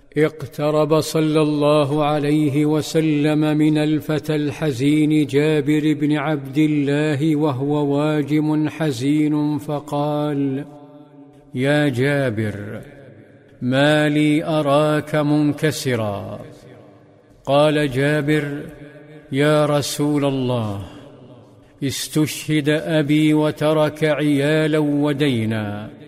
اقترب صلى الله عليه وسلم من الفتى الحزين جابر بن عبد الله وهو واجم حزين فقال: يا جابر، ما لي أراك منكسرا؟ قال جابر: يا رسول الله، استشهد أبي وترك عيالا ودينا،